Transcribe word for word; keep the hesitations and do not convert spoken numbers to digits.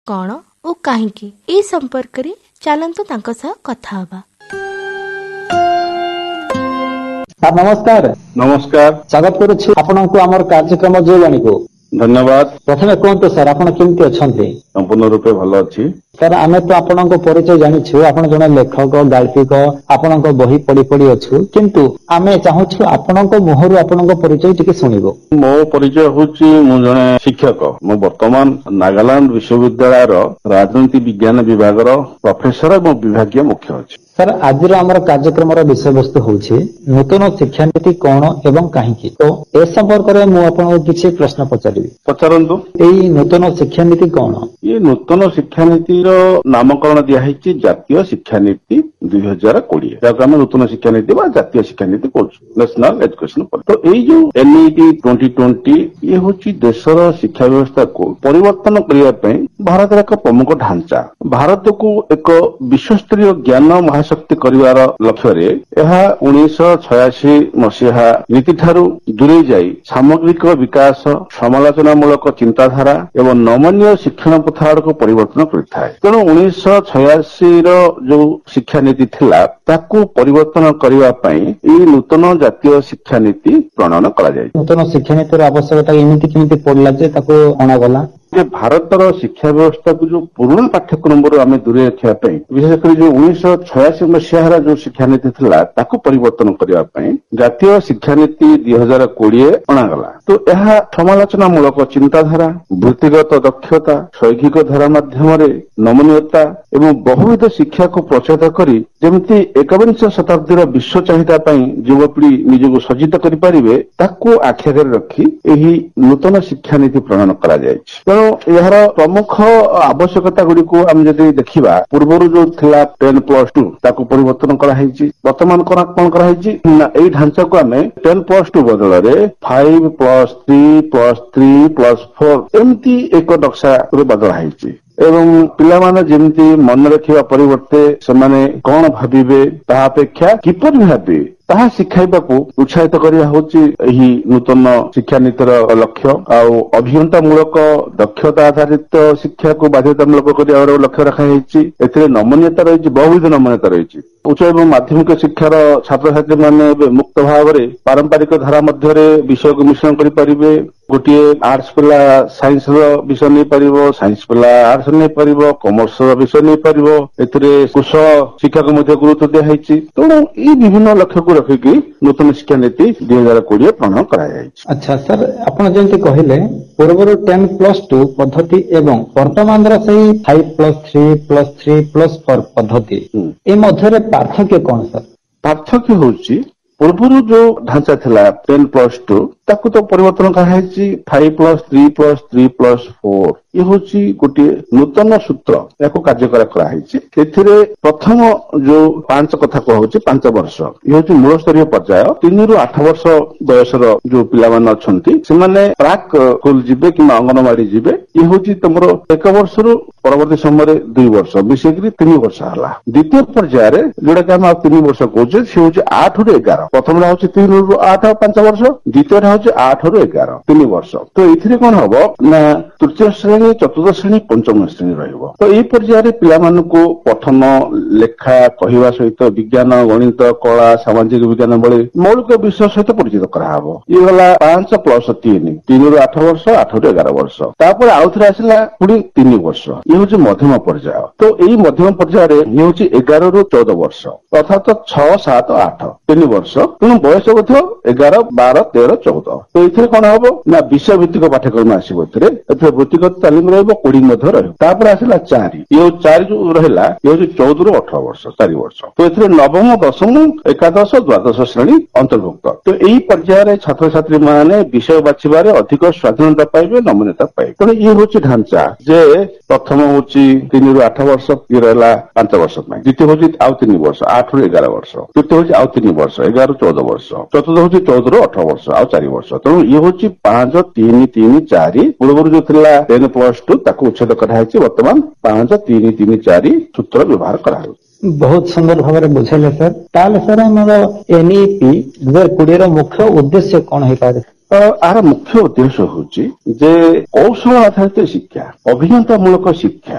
कौन और काहींकी ए संपर्क रे चलंतु तांको सह कथा हबा। सर नमस्कार। नमस्कार, स्वागत करुछु आपनकु हमर कार्यक्रम जोगानी को। धन्यवाद। प्रथमे कहतु सर आपण केमती अछंती? संपूर्ण रूपे भल अछि सर। आमे तो आपनक परिचय जानिछु, आपण जने लेखक गाल्पिक, आपनक बही पढी पढी अछु, किंतु आमे चाहूछु आपनक मुहरु आपनक परिचय टिके सुनिबो। मो परिचय होछि मु जने शिक्षक। मु वर्तमान नागालैंड विश्वविद्यालय रो राजनीति विज्ञान विभाग रो प्रोफेसर एवं विभागीय मुख्य अछि। सर आज आमर कार्यक्रम विषय वस्तु होछि नूतन शिक्षा नीति कौन एवं काहींकी। तो ए संपर्क रे मु आपनको किछि प्रश्न पचारिबि। पचारंतु। एई नूतन शिक्षा नीति कौन? ये नूतन शिक्षा नीति रो नामकरण दिया हैछि जातीय शिक्षा नीति दुई हजार कोड़े। जाको हम नूतन शिक्षा नीति बा जातीय शिक्षा नीति कहछु, नेशनल एजुकेशन पॉलिसी। तो एई जो एनईटी ट्वेंटी ट्वेंटी ये होछि देशर शिक्षा व्यवस्था को परिवर्तन करिया पई भारत एक प्रमुख ढांचा। भारत को एक विश्वस्तरीय ज्ञान महाशक्ति करिवार लक्ष्य रे एहा उन्नीस छयासी मसीहा नीति ठारू दूरे जाई सामग्रिक विकास, समालोचनामूलक चिंताधारा एवं नमनीय शिक्षण प्रथा आड़क परिवर्तन करिथाय। तेणु उन्नीस छयासी रो जो शिक्षा नीति थिला ताकू परिवर्तन करिवा पई ई नूतन जातीय शिक्षा नीति प्रणयन करा जाय। नूतन शिक्षा नीतिर आवश्यकता एमिति केमिति पड़ला जे ताकू अणा गला। जे भारतर शिक्षा व्यवस्था को जो पुराना पाठ्यक्रम आम दूरे रखा विशेषकर जो उन्नीस छयासी मसीहार जो शिक्षा नीति थिला ताकू परिवर्तन करने जातीय शिक्षा नीति दुई हजार कोड़े अणागला। तो यह समालोचनामूलक चिंताधारा, वृत्तिगत दक्षता, शैक्षिक धारा माध्यम नमनीयता एवं बहुविध शिक्षा को प्रोत्साहित करी जेमती एकविंश शताब्दीर विश्व चाहिदा युवपीढ़ी निजको सज्जित करें ताकू आखिरे रखी यही नूतन शिक्षा नीति प्रणयन करा जायछि। तेणु यार प्रमुख आवश्यकता गुड़ी को आम जदि देखा पूर्वर जो थिला टेन प्लस टू ताकू परिवर्तन कराई। वर्तमान कौन कराई ना यही ढांचा को आम टेन प्लस टू बदल रे five plus three plus three plus four एमती एक नक्शा बदलाई एवं पिलामाने जेमती मन रखिबा परिवर्ते सेमाने कौन भाबिबे ताहा अपेक्षा किपर भाबे ताहा शिखाइबाकू उत्साहित करिया होची एही नूतन शिक्षा नीतिर लक्ष्य। आउ अभियंता मूलक दक्षता आधारित शिक्षा को बाध्यतामूलक करिया लक्ष्य रखा जायछि। एथिरे नमनीयता रहिछि, बहुविध नमनीयता रहिछि। उच्च एवं माध्यमिक शिक्षार छात्र छात्री माने मुक्त भाव में पारंपरिक धारा मध्य विषय को मिश्रण करि परिबे। गोटे आर्ट्स पिला साइंस विषय नहीं पारिबो, साइंस पिला आर्ट्स नहीं पारिबो, कॉमर्स विषय नहीं पारिबो। एथिरे कुशल शिक्षा को मध्य गुरुत्व दिया हैछि। तेणु ई विभिन्न लक्ष्य को रखिकी नूतन शिक्षा नीति दुई हजार कोड़े प्रणयन कराई। अच्छा सर, आपण जेंति कहिले पूर्वर टेन प्लस टू पद्धति एवं वर्तमान सही five plus three plus three plus four पद्धति ए मध्य पार्थक्य कौन सर? पार्थक्य होछि पूर्वर जो ढांचा थिला टेन प्लस टू ताकू तो परिवर्तन कराई five plus three plus three plus four. ये होची गोटे नूतन सूत्र याको कार्यकर कराई। प्रथम जो पांच कथा कहूँ पांच वर्ष ये हूँ मूल स्तरीय पर्याय। तीन रु आठ वर्ष बयसर जो पिला माने अछंती सेमाने प्राक स्कूल जिबे कि अंगनवाड़ी जिबे। ये हूँ तुमर एक वर्ष रु परवर्ती समय दुई वर्ष मिसेकरी तीन वर्ष हला। द्वितीय पर्याय जोड़ा कि आम तीन वर्ष कहे सी हूँ आठ रु एगार। प्रथम हूँ तीन रु आठ पांच वर्ष, द्वितीय हूँ आठ रु एगार तीन वर्ष। तो ये कौन हम ना तृतीय श्रेणी, चतुर्थ श्रेणी, पंचम श्रेणी रहिबो। तो यही पर्याय पिलामानकु पठन, लेखा, कहवा सहित विज्ञान, गणित, कला, सामाजिक विज्ञान भली मौलिक विषय सहित परिचित कराहब। ये गला पांच प्लस तीन, तीन रु आठ वर्ष, आठ रु एगार वर्ष। तापर आउ थे आसला पुणी तीन वर्ष। ये हूँ मध्यम पर्याय। तो यही मध्यम पर्याय ये हूँ एगार रु चौदह वर्ष, अर्थात छह सात आठ तीन वर्ष। तेणु बयस एगार बार तेरह चौदह। तो ये कौन हम ना विषय भित्तिक पाठ्यक्रम आसो। वृत्तिगत तालीम कोडिंग तापर आसला चारि। ये चारि जो रहा ये हूँ चौदह रु अठारह वर्ष, चार वर्ष। तो ये नवम, दशम, एकादश, द्वादश श्रेणी अंतर्भुक्त। तो यही पर्याय छात्र छात्री माने विषय बाछिबार अधिक स्वाधीनता पाइबे, नमनीयता पाइबे। तेणु ये हूँ ढांचा जे प्रथम हूँ तीन रु आठ वर्ष, ये रहा पांच वर्ष। द्वितीय हूँ आउ तीन वर्ष, आठ रु एगार वर्ष। तृतीय हूँ आउ तीन वर्ष, एगार रु चौदह वर्ष। चतुर्थ हूँ चौदह रु अठारह वर्ष, आउ चार वर्ष। तेणु ये हूँ पांच तीन तीन चार। पूर्व जो थिला टेन प्लस टू ताकू उच्छेद कराई। वर्तमान पांच तीन तीन चार सूत्र व्यवहार करा। बहुत सुंदर भाव में बुझेले सर। ताले सर हमर एनईपी दो हजार बीस रो मुख्य उद्देश्य कौन है पारे? ଆର ମୁଖ୍ୟ ଉଦ୍ଦେଶ୍ୟ ହେଉଛି ଯେ କୌଶଳ ଆଧାରିତ ଶିକ୍ଷା, ଅଭିଜ୍ଞତା ମୂଳକ ଶିକ୍ଷା